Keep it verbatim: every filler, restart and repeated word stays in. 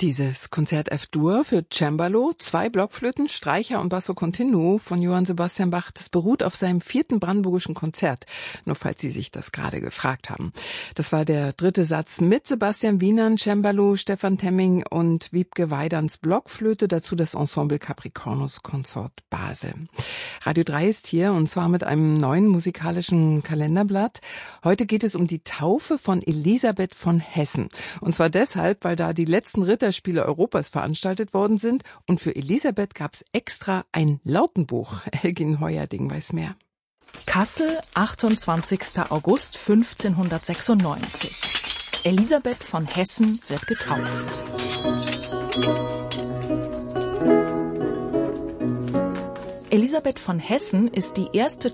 Dieses Konzert F-Dur für Cembalo, zwei Blockflöten, Streicher und Basso Continuo von Johann Sebastian Bach, das beruht auf seinem vierten brandenburgischen Konzert, nur falls Sie sich das gerade gefragt haben. Das war der dritte Satz mit Sebastian Wienern, Cembalo, Stefan Temming und Wiebke Weiderns Blockflöte, dazu das Ensemble Capricornus Consort Basel. Radio drei ist hier und zwar mit einem neuen musikalischen Kalenderblatt. Heute geht es um die Taufe von Elisabeth von Hessen. Und zwar deshalb, weil da die letzten Ritterspiele Europas veranstaltet worden sind. Und für Elisabeth gab es extra ein Lautenbuch. Elgin Heuerding weiß mehr. Kassel, achtundzwanzigster August fünfzehnhundertsechsundneunzig. Elisabeth von Hessen wird getauft. Elisabeth von Hessen ist die erste